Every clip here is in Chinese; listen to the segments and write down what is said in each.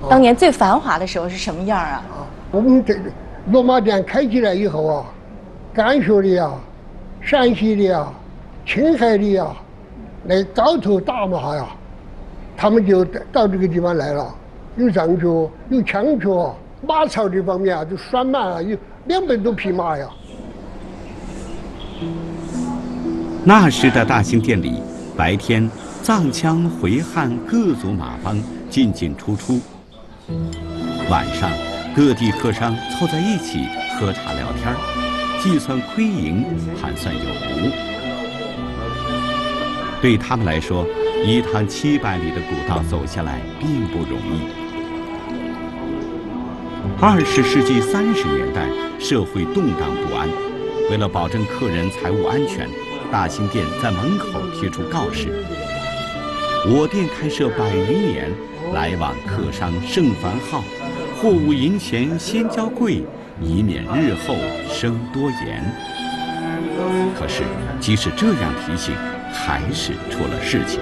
当年最繁华的时候是什么样啊？ 我们这罗马店开起来以后啊，甘肃的呀、陕西的呀、青海的呀，那高头大马呀，他们就到这个地方来了。有藏车，有枪车，马槽这方面啊，就拴满了，有200多匹马呀。 那时的大兴店里，白天藏羌回汉各族马帮进进出出，晚上各地客商凑在一起喝茶聊天，计算亏盈，盘算有无。对他们来说，一趟700里的古道走下来并不容易。20世纪30年代，社会动荡不安，为了保证客人财物安全，大兴店在门口贴出告示：我店开设100余年，来往客商甚繁好，货物银钱先交贵，以免日后生多言。可是，即使这样提醒，还是出了事情。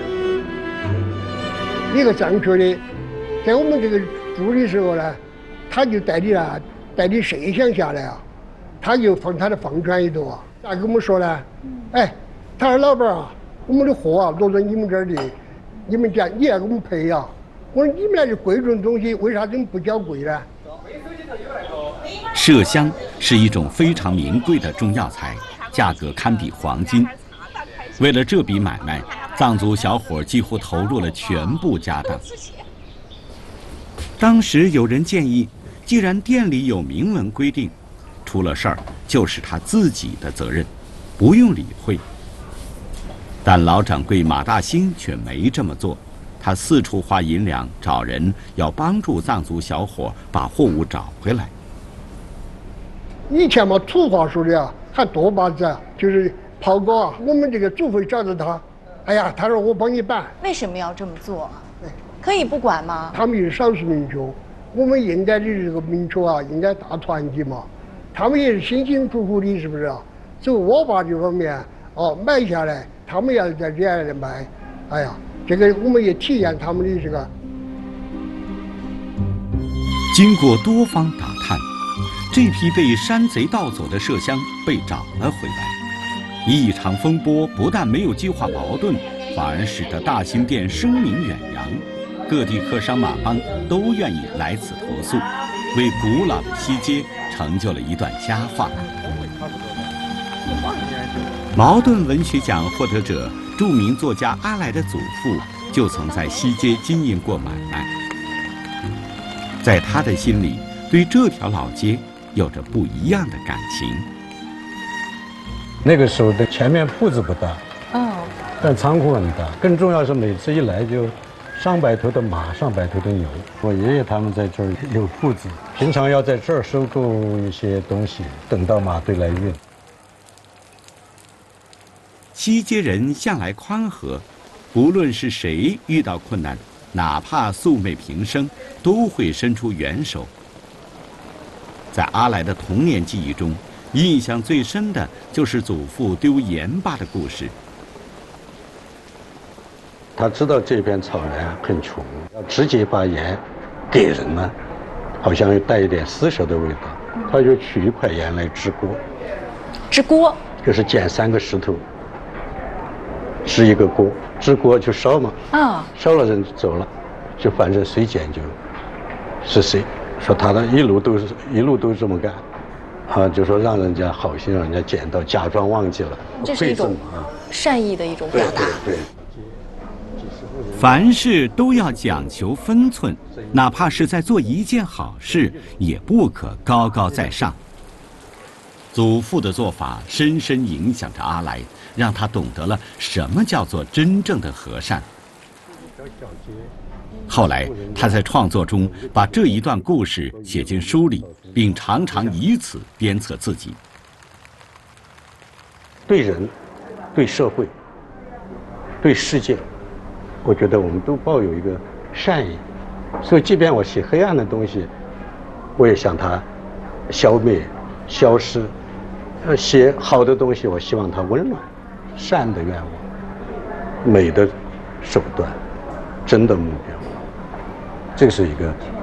一个藏车的，在我们这个住的时候呢，他就带的摄像下来啊，他就放他的房船里头啊，咋跟我们说呢？哎，他说老板啊，我们的货啊落到你们这儿的，你们讲你要给我们赔啊。我说你们那是贵重东西，为啥你们不交贵呢？ 麝香是一种非常名贵的中药材，价格堪比黄金。为了这笔买卖，藏族小伙几乎投入了全部家当。当时有人建议，既然店里有明文规定，出了事儿就是他自己的责任，不用理会。但老掌柜马大兴却没这么做，他四处花银两找人，要帮助藏族小伙把货物找回来。 以前嘛，土话说的啊，喊多把子啊，就是袍哥啊，我们这个祖会找到他，哎呀，他说我帮你办。 为什么要这么做？可以不管吗？ 他们是少数民族，我们应该的这个民族啊，应该大团结嘛。他们也是辛辛苦苦的，是不是啊？所以我把这方面哦买下来，他们要在这样来卖，哎呀，这个我们也体验他们的这个。 经过多方打探，这批被山贼盗走的麝香被找了回来。一场风波不但没有激化矛盾，反而使得大兴店声名远扬，各地客商马帮都愿意来此投宿，为古老的西街成就了一段佳话。茅盾文学奖获得者、著名作家阿来的祖父就曾在西街经营过买卖，在他的心里，对这条老街有着不一样的感情。 那个时候的前面铺子不大，但仓库很大，更重要是每次一来就上百头的马，上百头的牛。我爷爷他们在这儿有铺子，平常要在这儿收购一些东西，等到马队来运。 西街人向来宽和，无论是谁遇到困难，哪怕素昧平生，都会伸出援手。在阿来的童年记忆中，印象最深的就是祖父丢盐巴的故事。 他知道这片草原很穷，要直接把盐给人呢，好像带一点施舍的味道。他就取一块盐来支锅。 支锅就是捡3个石头，支一个锅，支锅就烧嘛。烧了人走了，就反正谁捡就是谁。说他的一路都这么干。就说让人家好心让人家捡到，假装忘记了， 这是一种善意的一种表达。 对。 凡事都要讲求分寸，哪怕是在做一件好事，也不可高高在上。祖父的做法深深影响着阿来，让他懂得了什么叫做真正的和善。后来，他在创作中把这一段故事写进书里，并常常以此鞭策自己。 对人、对社会、对世界，我觉得我们都抱有一个善意，所以即便我写黑暗的东西，我也想它消灭、消失；写好的东西，我希望它温暖、善的愿望、美的手段、真的目标。这是一个